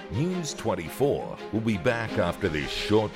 News 24 will be back after this short...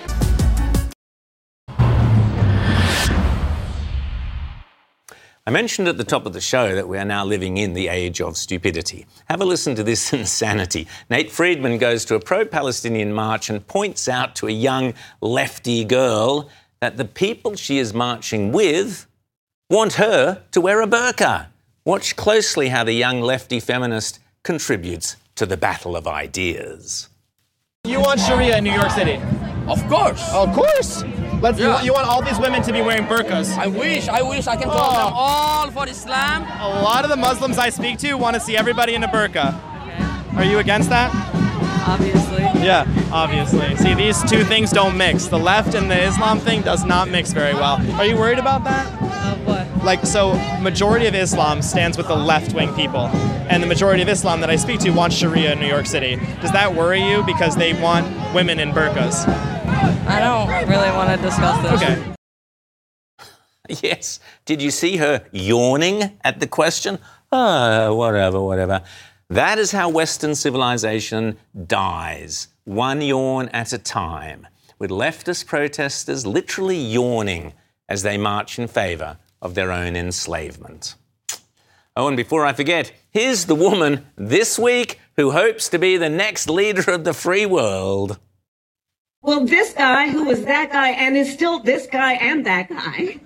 I mentioned at the top of the show that we are now living in the age of stupidity. Have a listen to this insanity. Nate Friedman goes to a pro-Palestinian march and points out to a young lefty girl that the people she is marching with want her to wear a burqa. Watch closely how the young lefty feminist contributes to the battle of ideas. You want Sharia in New York City? Of course. Of course. You want all these women to be wearing burqas? I wish I can call them all for Islam. A lot of the Muslims I speak to want to see everybody in a burqa. Okay. Are you against that? Obviously. Yeah, obviously. See, these two things don't mix. The left and the Islam thing does not mix very well. Are you worried about that? What? Majority of Islam stands with the left-wing people, and the majority of Islam that I speak to wants Sharia in New York City. Does that worry you because they want women in burqas? I don't really want to discuss this. Okay. Yes. Did you see her yawning at the question? Whatever. That is how Western civilization dies, one yawn at a time, with leftist protesters literally yawning as they march in favour of their own enslavement. Oh, and before I forget, here's the woman this week who hopes to be the next leader of the free world. Well, this guy who was that guy and is still this guy and that guy.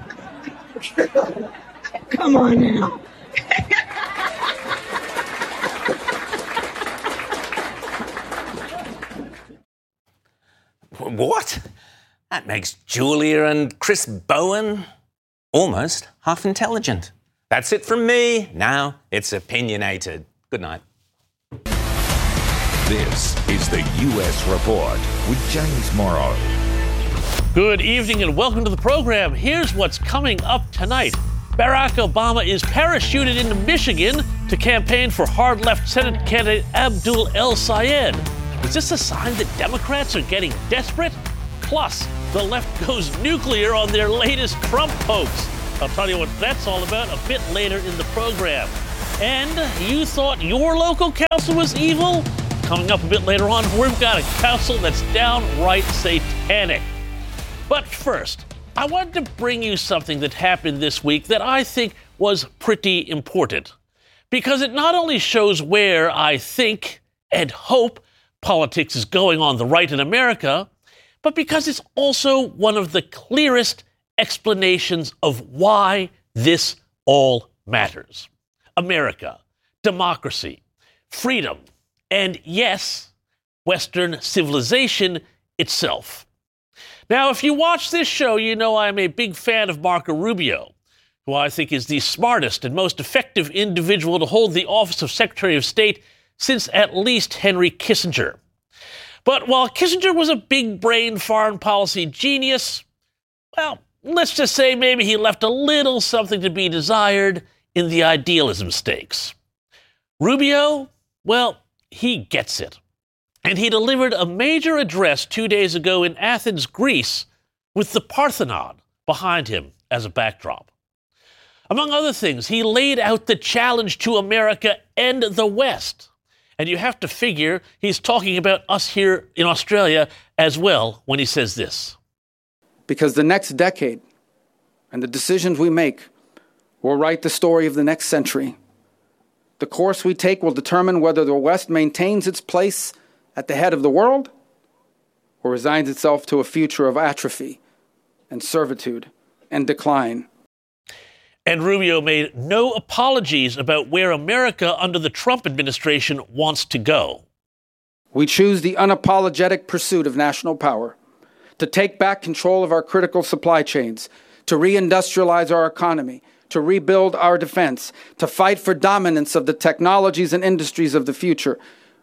Come on now. What? That makes Julia and Chris Bowen almost half intelligent. That's it from me. Now it's opinionated. Good night. This is the U.S. Report with James Morrow. Good evening and welcome to the program. Here's what's coming up tonight. Barack Obama is parachuted into Michigan to campaign for hard-left Senate candidate Abdul El-Sayed. Is this a sign that Democrats are getting desperate? Plus, the left goes nuclear on their latest Trump hoax. I'll tell you what that's all about a bit later in the program. And you thought your local council was evil? Coming up a bit later on, we've got a council that's downright satanic. But first, I wanted to bring you something that happened this week that I think was pretty important. Because it not only shows where I think and hope politics is going on the right in America, but because it's also one of the clearest explanations of why this all matters. America, democracy, freedom, and yes, Western civilization itself. Now, if you watch this show, you know I'm a big fan of Marco Rubio, who I think is the smartest and most effective individual to hold the office of Secretary of State since at least Henry Kissinger. But while Kissinger was a big-brain foreign policy genius, well, let's just say maybe he left a little something to be desired in the idealism stakes. Rubio, well, he gets it. And he delivered a major address 2 days ago in Athens, Greece, with the Parthenon behind him as a backdrop. Among other things, he laid out the challenge to America and the West. And you have to figure he's talking about us here in Australia as well when he says this. Because the next decade and the decisions we make will write the story of the next century. The course we take will determine whether the West maintains its place at the head of the world or resigns itself to a future of atrophy and servitude and decline. And Rubio made no apologies about where America under the Trump administration wants to go. We choose the unapologetic pursuit of national power, to take back control of our critical supply chains, to reindustrialize our economy, to rebuild our defense, to fight for dominance of the technologies and industries of the future.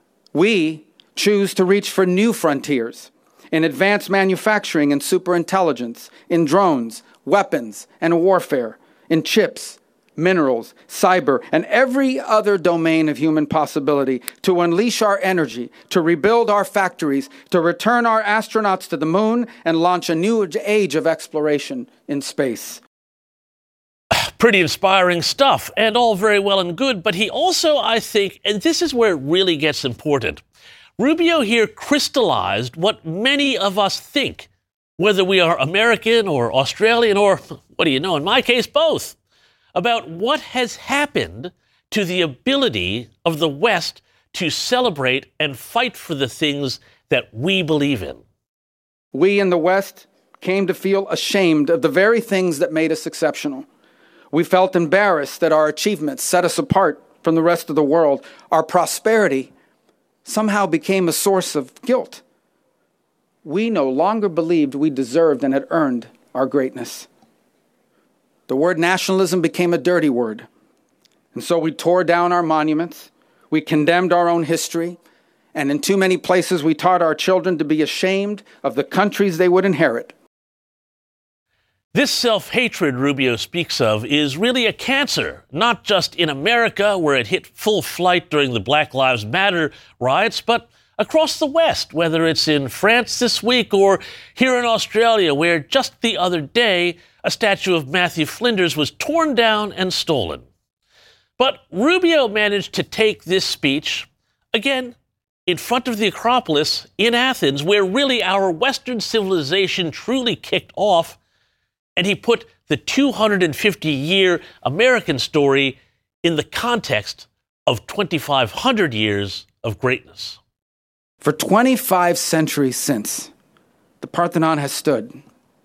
We choose to reach for new frontiers in advanced manufacturing and superintelligence, in drones, weapons, and warfare, in chips, minerals, cyber, and every other domain of human possibility, to unleash our energy, to rebuild our factories, to return our astronauts to the moon, and launch a new age of exploration in space. Pretty inspiring stuff, and all very well and good, but he also, I think, and this is where it really gets important, Rubio here crystallized what many of us think, whether we are American or Australian or, what do you know, in my case, both, about what has happened to the ability of the West to celebrate and fight for the things that we believe in. We in the West came to feel ashamed of the very things that made us exceptional. We felt embarrassed that our achievements set us apart from the rest of the world. Our prosperity somehow became a source of guilt. We no longer believed we deserved and had earned our greatness. The word nationalism became a dirty word. And so we tore down our monuments, we condemned our own history, and in too many places we taught our children to be ashamed of the countries they would inherit. This self-hatred Rubio speaks of is really a cancer, not just in America, where it hit full flight during the Black Lives Matter riots, but across the West, whether it's in France this week or here in Australia, where just the other day, a statue of Matthew Flinders was torn down and stolen. But Rubio managed to take this speech, again, in front of the Acropolis in Athens, where really our Western civilization truly kicked off, and he put the 250-year American story in the context of 2,500 years of greatness. For 25 centuries since, the Parthenon has stood.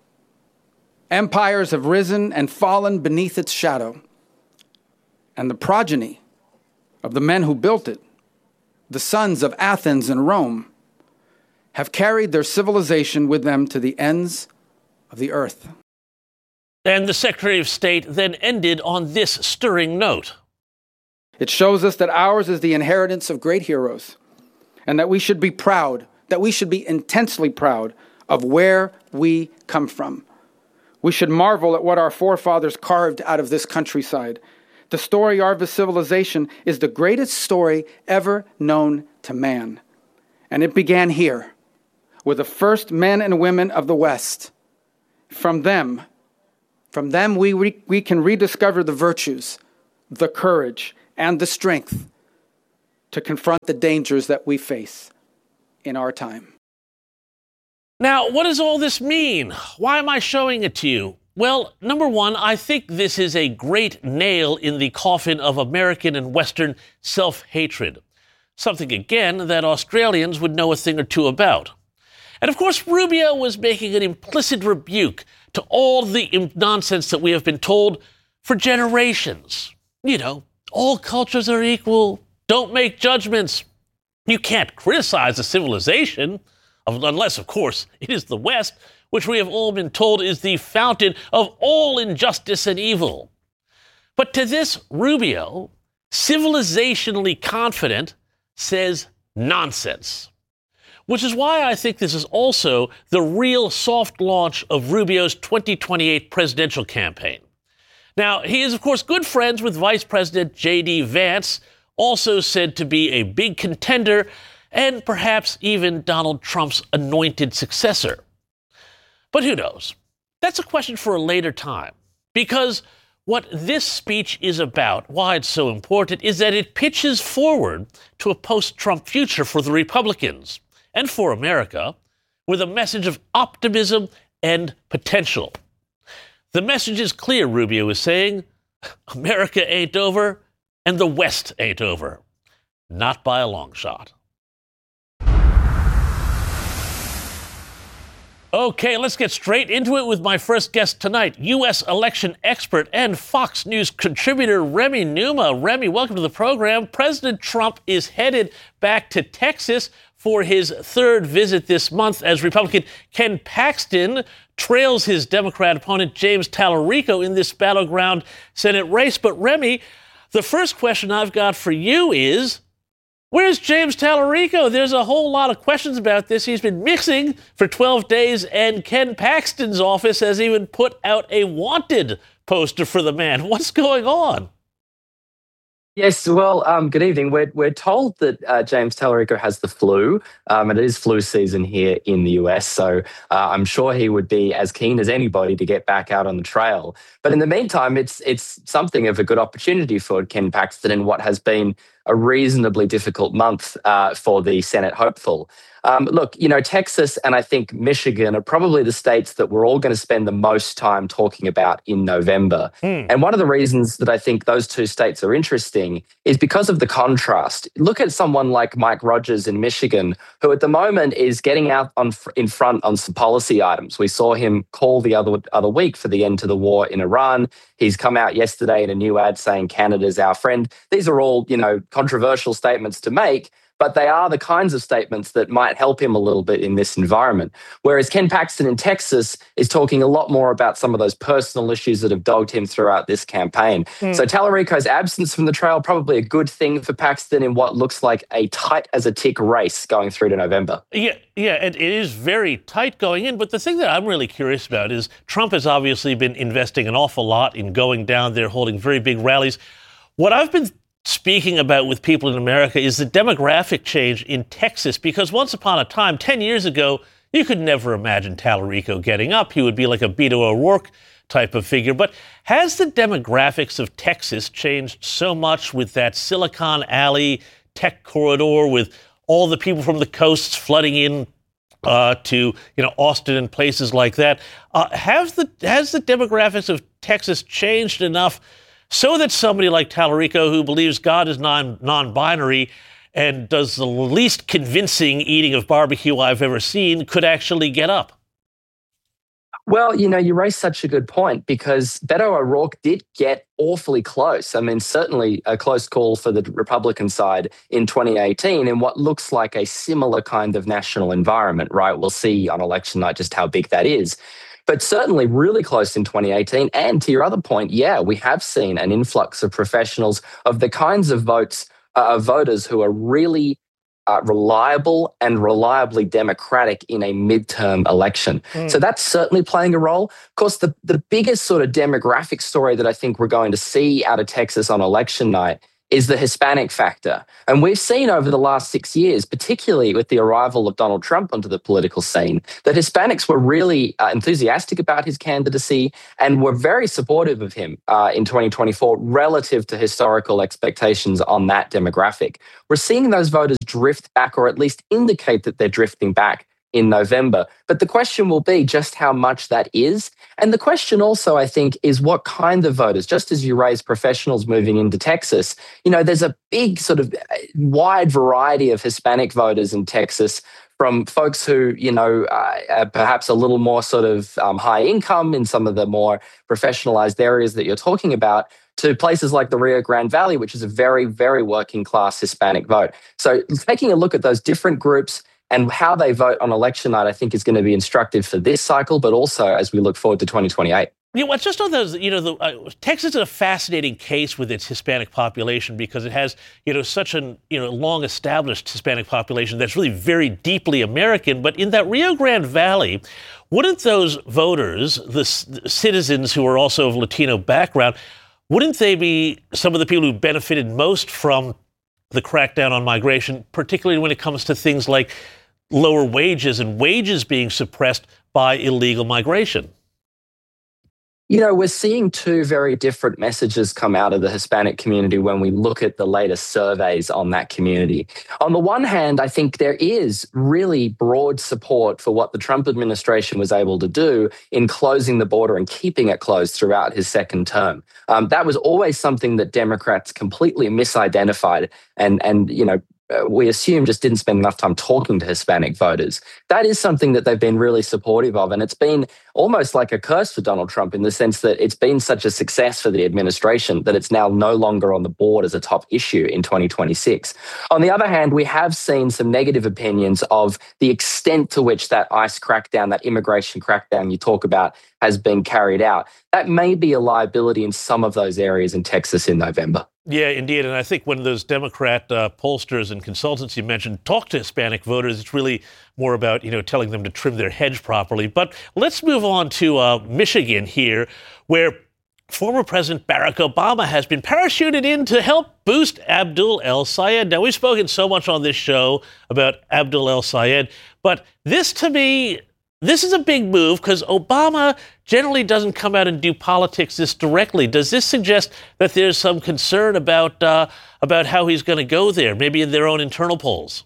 Empires have risen and fallen beneath its shadow. And the progeny of the men who built it, the sons of Athens and Rome, have carried their civilization with them to the ends of the earth. And the Secretary of State then ended on this stirring note. It shows us that ours is the inheritance of great heroes, and that we should be proud, that we should be intensely proud of where we come from. We should marvel at what our forefathers carved out of this countryside. The story of our civilization is the greatest story ever known to man. And it began here, with the first men and women of the West. From them we can rediscover the virtues, the courage, and the strength to confront the dangers that we face in our time. Now, what does all this mean? Why am I showing it to you? Well, number one, I think this is a great nail in the coffin of American and Western self-hatred. Something, again, that Australians would know a thing or two about. And of course, Rubio was making an implicit rebuke to all the nonsense that we have been told for generations. You know, all cultures are equal. Don't make judgments. You can't criticize a civilization, unless, of course, it is the West, which we have all been told is the fountain of all injustice and evil. But to this, Rubio, civilizationally confident, says nonsense. Which is why I think this is also the real soft launch of Rubio's 2028 presidential campaign. Now, he is, of course, good friends with Vice President J.D. Vance, also said to be a big contender, and perhaps even Donald Trump's anointed successor. But who knows? That's a question for a later time, because what this speech is about, why it's so important, is that it pitches forward to a post-Trump future for the Republicans and for America, with a message of optimism and potential. The message is clear, Rubio is saying. America ain't over, and the West ain't over. Not by a long shot. Okay, let's get straight into it with my first guest tonight, U.S. election expert and Fox News contributor Remy Numa. Remy, welcome to the program. President Trump is headed back to Texas for his third visit this month as Republican Ken Paxton trails his Democrat opponent James Talarico in this battleground Senate race. But Remy, the first question I've got for you is, where's James Talarico? There's a whole lot of questions about this. He's been missing for 12 days, and Ken Paxton's office has even put out a wanted poster for the man. What's going on? Yes, well, good evening. We're told that James Talarico has the flu, and it is flu season here in the US, so I'm sure he would be as keen as anybody to get back out on the trail. But in the meantime, it's something of a good opportunity for Ken Paxton in what has been a reasonably difficult month for the Senate hopeful. Look, Texas and I think Michigan are probably the states that we're all going to spend the most time talking about in November. And one of the reasons that I think those two states are interesting is because of the contrast. Look at someone like Mike Rogers in Michigan, who at the moment is getting out in front on some policy items. We saw him call the other week for the end to the war in Iran. He's come out yesterday in a new ad saying Canada's our friend. These are all, controversial statements to make, but they are the kinds of statements that might help him a little bit in this environment. Whereas Ken Paxton in Texas is talking a lot more about some of those personal issues that have dogged him throughout this campaign. So Tallarico's absence from the trail, probably a good thing for Paxton in what looks like a tight as a tick race going through to November. Yeah, and it is very tight going in. But the thing that I'm really curious about is Trump has obviously been investing an awful lot in going down there, holding very big rallies. What I've been speaking about with people in America is the demographic change in Texas, because once upon a time, 10 years ago, you could never imagine Tallarico getting up. He would be like a Beto O'Rourke type of figure. But has the demographics of Texas changed so much with that Silicon Alley tech corridor, with all the people from the coasts flooding in to Austin and places like that? Has the demographics of Texas changed enough so that somebody like Tallarico, who believes God is non-binary and does the least convincing eating of barbecue I've ever seen, could actually get up? Well, you raise such a good point, because Beto O'Rourke did get awfully close. I mean, certainly a close call for the Republican side in 2018 in what looks like a similar kind of national environment, right? We'll see on election night just how big that is. But certainly really close in 2018. And to your other point, yeah, we have seen an influx of professionals, of the kinds of voters who are really reliable and reliably democratic in a midterm election. So that's certainly playing a role. Of course, the biggest sort of demographic story that I think we're going to see out of Texas on election night is the Hispanic factor. And we've seen over the last 6 years, particularly with the arrival of Donald Trump onto the political scene, that Hispanics were really enthusiastic about his candidacy and were very supportive of him in 2024 relative to historical expectations on that demographic. We're seeing those voters drift back, or at least indicate that they're drifting back in November. But the question will be just how much that is. And the question also, I think, is what kind of voters. Just as you raise professionals moving into Texas, there's a big sort of wide variety of Hispanic voters in Texas, from folks who, are perhaps a little more sort of high income in some of the more professionalized areas that you're talking about, to places like the Rio Grande Valley, which is a very, very working class Hispanic vote. So taking a look at those different groups and how they vote on election night, I think, is going to be instructive for this cycle, but also as we look forward to 2028. It's just on those, Texas is a fascinating case with its Hispanic population, because it has, such a, long-established Hispanic population that's really very deeply American. But in that Rio Grande Valley, wouldn't those voters, the citizens who are also of Latino background, wouldn't they be some of the people who benefited most from the crackdown on migration, particularly when it comes to things like lower wages and wages being suppressed by illegal migration? We're seeing two very different messages come out of the Hispanic community when we look at the latest surveys on that community. On the one hand, I think there is really broad support for what the Trump administration was able to do in closing the border and keeping it closed throughout his second term. That was always something that Democrats completely misidentified and we assume just didn't spend enough time talking to Hispanic voters. That is something that they've been really supportive of. And it's been almost like a curse for Donald Trump, in the sense that it's been such a success for the administration that it's now no longer on the board as a top issue in 2026. On the other hand, we have seen some negative opinions of the extent to which that ICE crackdown, that immigration crackdown you talk about, has been carried out. That may be a liability in some of those areas in Texas in November. Yeah, indeed. And I think when those Democrat pollsters and consultants you mentioned talk to Hispanic voters, it's really more about, telling them to trim their hedge properly. But let's move on to Michigan here, where former President Barack Obama has been parachuted in to help boost Abdul El-Sayed. Now, we've spoken so much on this show about Abdul El-Sayed, but this, to me, this is a big move because Obama generally doesn't come out and do politics this directly. Does this suggest that there's some concern about how he's going to go there, maybe in their own internal polls?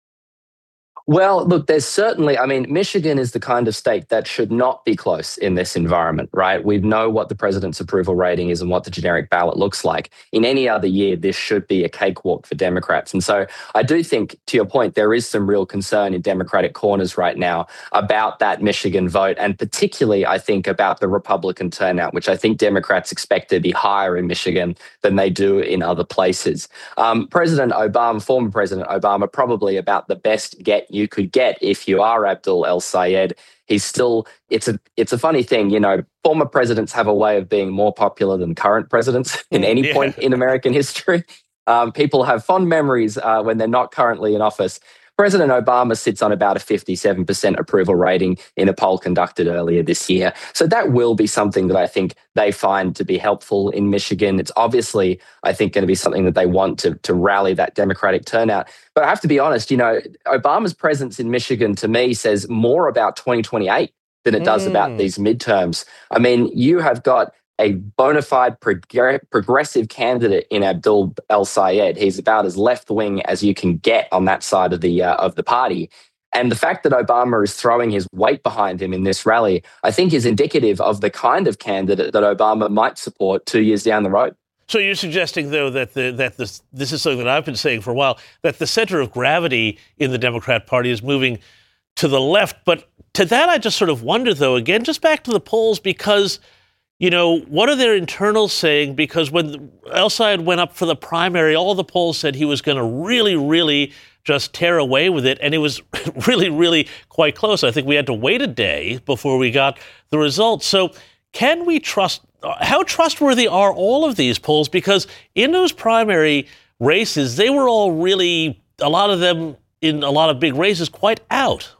Well, look, there's certainly, I mean, Michigan is the kind of state that should not be close in this environment, right? We know what the president's approval rating is and what the generic ballot looks like. In any other year, this should be a cakewalk for Democrats. And so I do think, to your point, there is some real concern in Democratic corners right now about that Michigan vote, and particularly, I think, about the Republican turnout, which I think Democrats expect to be higher in Michigan than they do in other places. President Obama, former President Obama, probably about the best get you could get if you are Abdul El-Sayed. He's still, it's a funny thing, you know, former presidents have a way of being more popular than current presidents in any point in American history. People have fond memories when they're not currently in office. President Obama sits on about a 57% approval rating in a poll conducted earlier this year. So that will be something that I think they find to be helpful in Michigan. It's obviously, I think, going to be something that they want to rally that Democratic turnout. But I have to be honest, you know, Obama's presence in Michigan to me says more about 2028 than it does about these midterms. I mean, you have got a bona fide progressive candidate in Abdul El-Sayed. He's about as left-wing as you can get on that side of the party. And the fact that Obama is throwing his weight behind him in this rally, I think is indicative of the kind of candidate that Obama might support 2 years down the road. So you're suggesting, though, that this is something that I've been saying for a while, that the center of gravity in the Democrat Party is moving to the left. But to that, I just sort of wonder, though, again, just back to the polls, because you know, what are their internals saying? Because when El-Sayed went up for the primary, all the polls said he was going to really, really just tear away with it. And it was really, really quite close. I think we had to wait a day before we got the results. So can we trust, how trustworthy are all of these polls? Because in those primary races, they were all really, a lot of them in a lot of big races, quite out.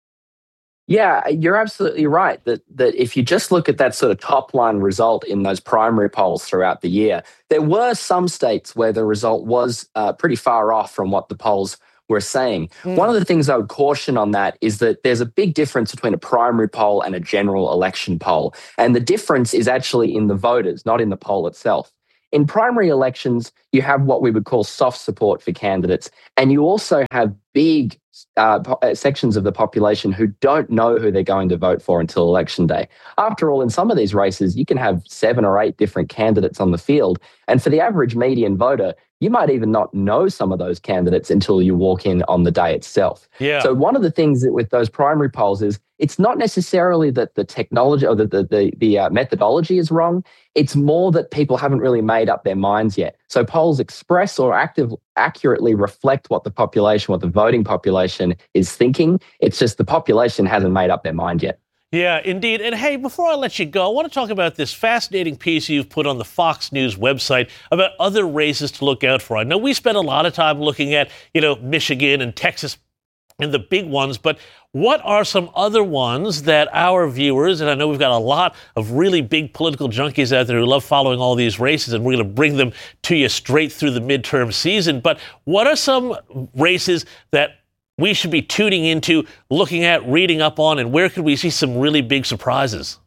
Yeah, you're absolutely right that if you just look at that sort of top line result in those primary polls throughout the year, there were some states where the result was pretty far off from what the polls were saying. One of the things I would caution on that is that there's a big difference between a primary poll and a general election poll. And the difference is actually in the voters, not in the poll itself. In primary elections, you have what we would call soft support for candidates, and you also have big sections of the population who don't know who they're going to vote for until election day. After all, in some of these races, you can have 7 or 8 different candidates on the field, and for the average median voter, you might even not know some of those candidates until you walk in on the day itself. Yeah. So one of the things that with those primary polls is it's not necessarily that the technology or the methodology is wrong. It's more that people haven't really made up their minds yet. So polls express or accurately reflect what the population, what the voting population is thinking. It's just the population hasn't made up their mind yet. Yeah, indeed. And hey, before I let you go, I want to talk about this fascinating piece you've put on the Fox News website about other races to look out for. I know we spent a lot of time looking at, you know, Michigan and Texas and the big ones, but what are some other ones that our viewers, and I know we've got a lot of really big political junkies out there who love following all these races, and we're going to bring them to you straight through the midterm season, but what are some races that we should be tuning into, looking at, reading up on, and where could we see some really big surprises?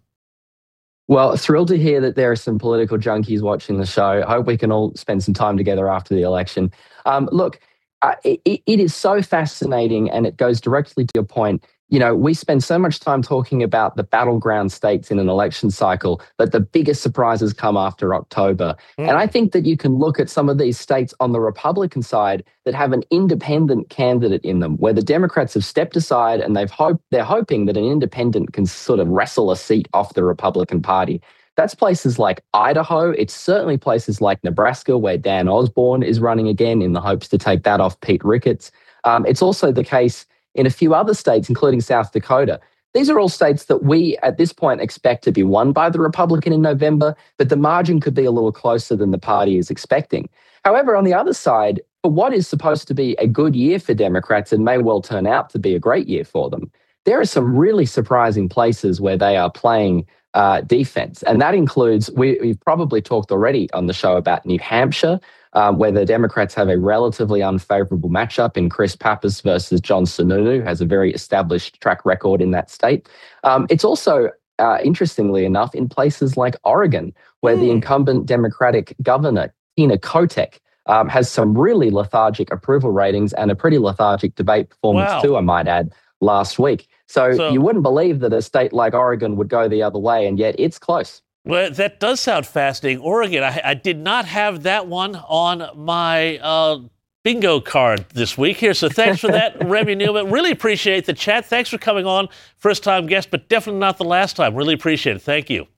Well, thrilled to hear that there are some political junkies watching the show. I hope we can all spend some time together after the election. Look, it is so fascinating, and it goes directly to your point. You know, we spend so much time talking about the battleground states in an election cycle, but the biggest surprises come after October. And I think that you can look at some of these states on the Republican side that have an independent candidate in them, where the Democrats have stepped aside and they're hoping that an independent can sort of wrestle a seat off the Republican Party. That's places like Idaho. It's certainly places like Nebraska, where Dan Osborne is running again in the hopes to take that off Pete Ricketts. It's also the case in a few other states, including South Dakota. These are all states that we, at this point, expect to be won by the Republican in November, but the margin could be a little closer than the party is expecting. However, on the other side, for what is supposed to be a good year for Democrats and may well turn out to be a great year for them, there are some really surprising places where they are playing defense. And that includes, we've probably talked already on the show about New Hampshire. where the Democrats have a relatively unfavorable matchup in Chris Pappas versus John Sununu, who has a very established track record in that state. It's also, interestingly enough, in places like Oregon, where the incumbent Democratic governor, Tina Kotek, has some really lethargic approval ratings and a pretty lethargic debate performance too, I might add, last week. So you wouldn't believe that a state like Oregon would go the other way, and yet it's close. Well, that does sound fascinating. Oregon, I did not have that one on my bingo card this week here, so thanks for that, Remy Newman. Really appreciate the chat. Thanks for coming on. First-time guest, but definitely not the last time. Really appreciate it. Thank you.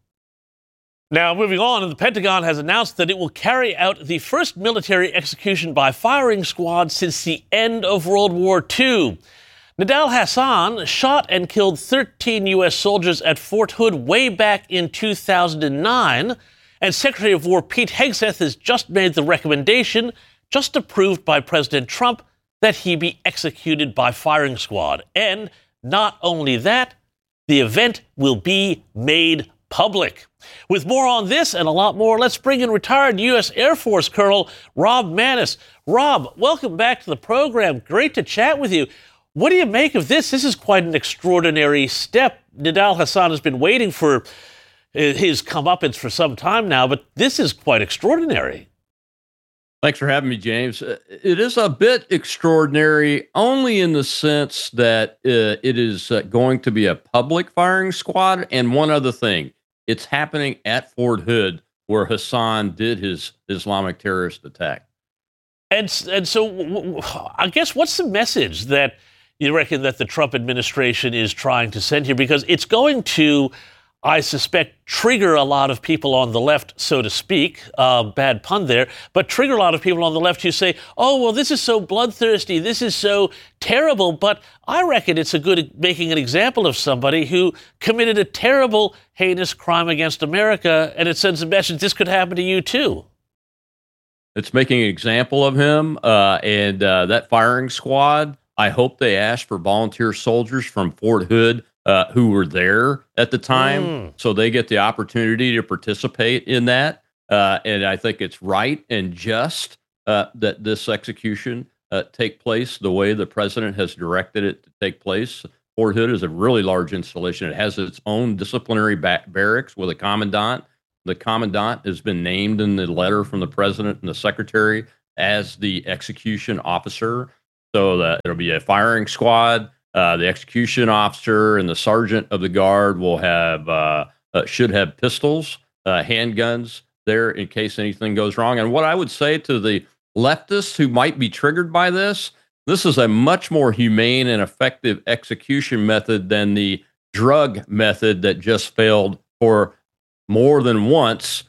Now, moving on, the Pentagon has announced that it will carry out the first military execution by firing squad since the end of World War II. Nidal Hasan shot and killed 13 U.S. soldiers at Fort Hood way back in 2009, and Secretary of War Pete Hegseth has just made the recommendation, just approved by President Trump, that he be executed by firing squad. And not only that, the event will be made public. With more on this and a lot more, let's bring in retired U.S. Air Force Colonel Rob Maness. Rob, welcome back to the program. Great to chat with you. What do you make of this? This is quite an extraordinary step. Nidal Hasan has been waiting for his comeuppance for some time now, but this is quite extraordinary. Thanks for having me, James. It is a bit extraordinary, only in the sense that it is going to be a public firing squad. And one other thing, it's happening at Fort Hood, where Hasan did his Islamic terrorist attack. And so I guess what's the message that you reckon that the Trump administration is trying to send here? Because it's going to, I suspect, trigger a lot of people on the left, so to speak, bad pun there, but trigger a lot of people on the left who say, oh, well, this is so bloodthirsty, this is so terrible, but I reckon it's a good making an example of somebody who committed a terrible, heinous crime against America, and it sends a message, this could happen to you too. It's making an example of him, and that firing squad, I hope they asked for volunteer soldiers from Fort Hood who were there at the time, so they get the opportunity to participate in that. And I think it's right and just that this execution take place the way the president has directed it to take place. Fort Hood is a really large installation. It has its own disciplinary barracks with a commandant. The commandant has been named in the letter from the president and the secretary as the execution officer. So that it'll be a firing squad. The execution officer and the sergeant of the guard will have should have pistols, handguns there in case anything goes wrong. And what I would say to the leftists who might be triggered by this is a much more humane and effective execution method than the drug method that just failed for more than once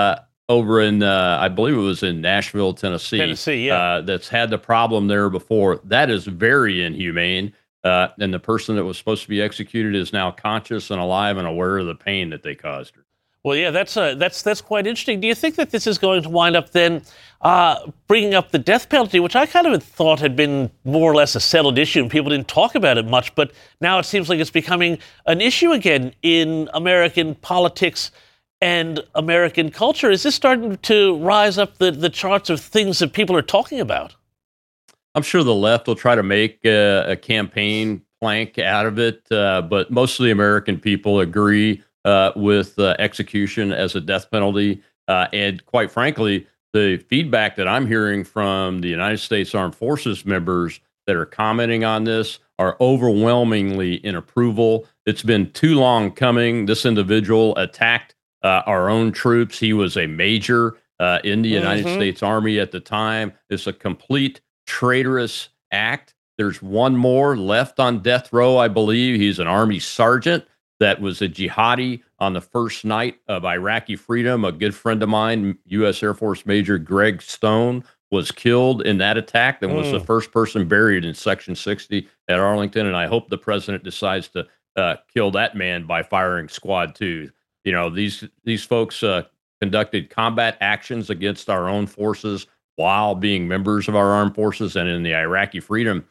over in, I believe it was in Nashville, Tennessee, that's had the problem there before. That is very inhumane. And the person that was supposed to be executed is now conscious and alive and aware of the pain that they caused her. Well, yeah, that's quite interesting. Do you think that this is going to wind up then bringing up the death penalty, which I kind of thought had been more or less a settled issue and people didn't talk about it much, but now it seems like it's becoming an issue again in American politics and American culture? Is this starting to rise up the charts of things that people are talking about? I'm sure the left will try to make a campaign plank out of it, but most of the American people agree with execution as a death penalty. And quite frankly, the feedback that I'm hearing from the United States Armed Forces members that are commenting on this are overwhelmingly in approval. It's been too long coming. This individual attacked our own troops. He was a major in the United States Army at the time. It's a complete traitorous act. There's one more left on death row, I believe. He's an Army sergeant that was a jihadi on the first night of Iraqi freedom. A good friend of mine, U.S. Air Force Major Greg Stone, was killed in that attack and was the first person buried in Section 60 at Arlington. And I hope the president decides to kill that man by firing Squad 2. You know, these folks conducted combat actions against our own forces while being members of our armed forces. And in the Iraqi freedom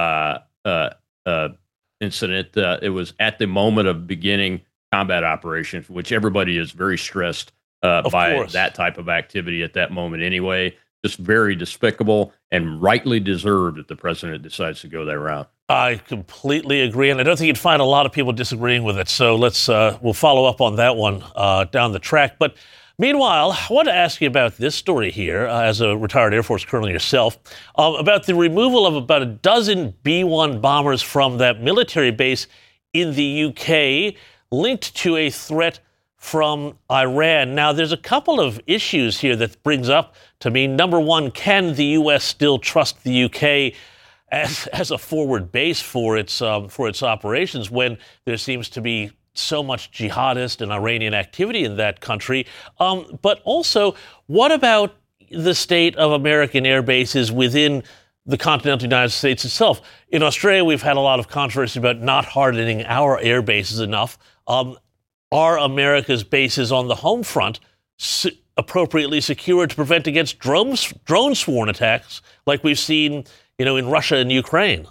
incident, it was at the moment of beginning combat operations, which everybody is very stressed by that type of activity at that moment anyway. just very despicable and rightly deserved if the president decides to go that route. I completely agree, and I don't think you'd find a lot of people disagreeing with it. So we'll follow up on that one down the track. But meanwhile, I want to ask you about this story here, as a retired Air Force colonel yourself, about the removal of about a dozen B-1 bombers from that military base in the UK, linked to a threat from Iran. Now, there's a couple of issues here that brings up to me. Number one, can the U.S. still trust the UK as a forward base for its operations when there seems to be so much jihadist and Iranian activity in that country? But also, what about the state of American air bases within the continental United States itself? In Australia, we've had a lot of controversy about not hardening our air bases enough. Are America's bases on the home front appropriately secured to prevent against drone-sworn attacks like we've seen, in Russia and Ukraine?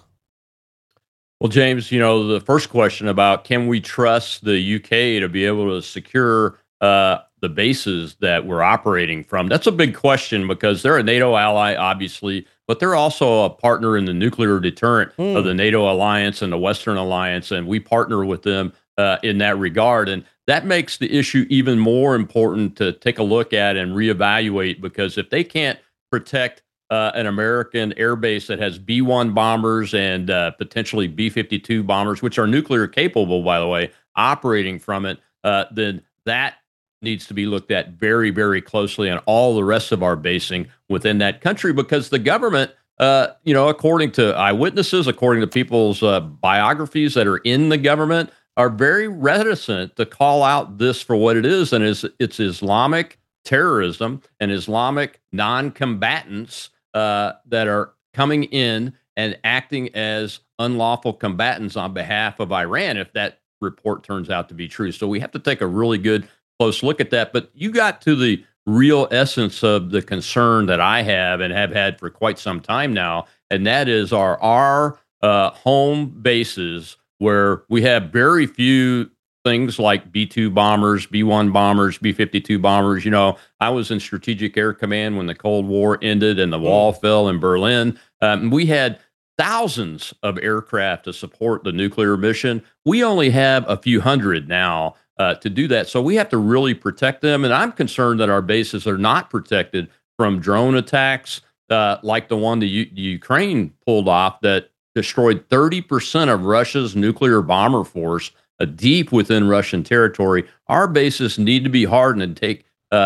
Well, James, the first question about can we trust the UK to be able to secure the bases that we're operating from? That's a big question because they're a NATO ally, obviously, but they're also a partner in the nuclear deterrent of the NATO alliance and the Western alliance, and we partner with them in that regard. And that makes the issue even more important to take a look at and reevaluate, because if they can't protect an American air base that has B-1 bombers and potentially B-52 bombers, which are nuclear capable, by the way, operating from it, then that needs to be looked at very, very closely on all the rest of our basing within that country, because the government, according to eyewitnesses, according to people's biographies that are in the government, are very reticent to call out this for what it is, and it's Islamic terrorism and Islamic non-combatants that are coming in and acting as unlawful combatants on behalf of Iran, if that report turns out to be true. So we have to take a really good, close look at that. But you got to the real essence of the concern that I have and have had for quite some time now, and that is our home bases where we have very few things like B-2 bombers, B-1 bombers, B-52 bombers. I was in Strategic Air Command when the Cold War ended and the wall fell in Berlin. We had thousands of aircraft to support the nuclear mission. We only have a few hundred now to do that. So we have to really protect them. And I'm concerned that our bases are not protected from drone attacks like the one the Ukraine pulled off that destroyed 30% of Russia's nuclear bomber force deep within Russian territory. Our bases need to be hardened and take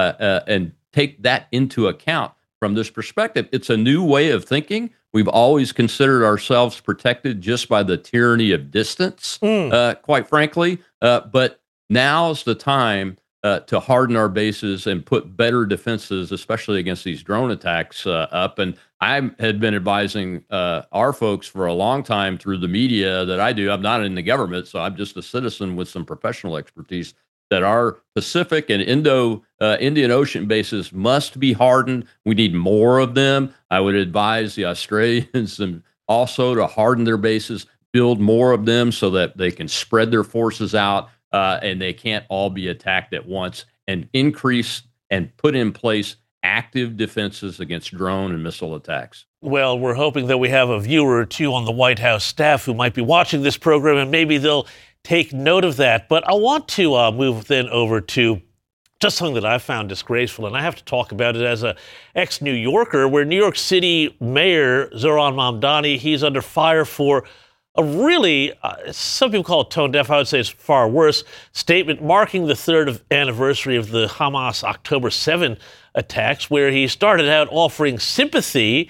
that into account from this perspective. It's a new way of thinking. We've always considered ourselves protected just by the tyranny of distance, quite frankly. But now's the time to harden our bases and put better defenses, especially against these drone attacks, up. And I had been advising our folks for a long time through the media that I do. I'm not in the government, so I'm just a citizen with some professional expertise, that our Pacific and Indian Ocean bases must be hardened. We need more of them. I would advise the Australians and also to harden their bases, build more of them so that they can spread their forces out and they can't all be attacked at once, and increase and put in place active defenses against drone and missile attacks. Well, we're hoping that we have a viewer or two on the White House staff who might be watching this program, and maybe they'll take note of that. But I want to move then over to just something that I found disgraceful, and I have to talk about it as an ex-New Yorker, where New York City Mayor Zohran Mamdani, he's under fire for a really, some people call it tone deaf, I would say it's far worse, statement marking the third anniversary of the Hamas October 7 attacks, where he started out offering sympathy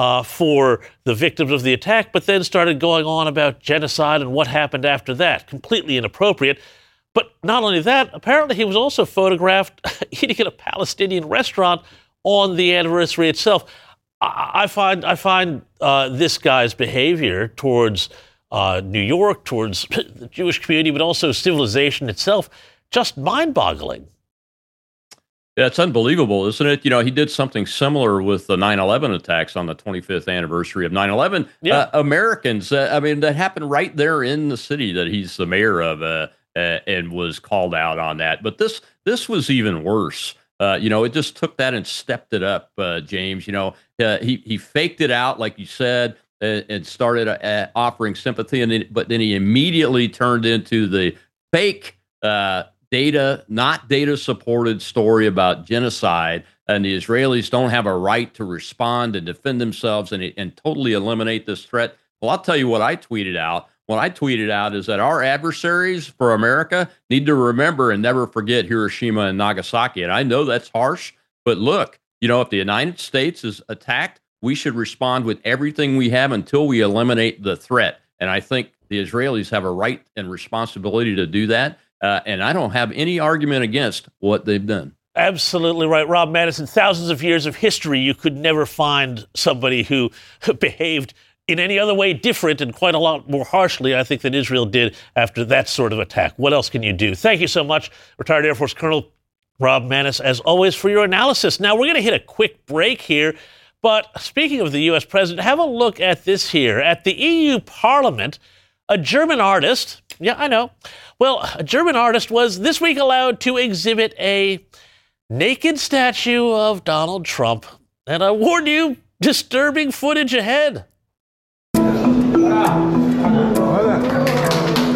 for the victims of the attack, but then started going on about genocide and what happened after that. Completely inappropriate. But not only that, apparently he was also photographed eating at a Palestinian restaurant on the anniversary itself. I find this guy's behavior towards New York, towards the Jewish community, but also civilization itself, just mind-boggling. Yeah, it's unbelievable, isn't it? He did something similar with the 9/11 attacks on the 25th anniversary of 9/11. Yeah. Americans, that happened right there in the city that he's the mayor of, and was called out on that. But this was even worse. It just took that and stepped it up, James. He faked it out, like you said, and started offering sympathy, but then he immediately turned into the fake not data-supported story about genocide, and the Israelis don't have a right to respond and defend themselves and totally eliminate this threat. Well, I'll tell you what I tweeted out. What I tweeted out is that our adversaries for America need to remember and never forget Hiroshima and Nagasaki. And I know that's harsh, but look, if the United States is attacked, we should respond with everything we have until we eliminate the threat. And I think the Israelis have a right and responsibility to do that. And I don't have any argument against what they've done. Absolutely right. Rob Madison, thousands of years of history, you could never find somebody who behaved in any other way different and quite a lot more harshly, I think, than Israel did after that sort of attack. What else can you do? Thank you so much, retired Air Force Colonel Rob Maness, as always, for your analysis. Now, we're going to hit a quick break here. But speaking of the U.S. president, have a look at this here. At the EU Parliament, a German artist, yeah, I know. Well, a German artist was this week allowed to exhibit a naked statue of Donald Trump. And I warn you, disturbing footage ahead.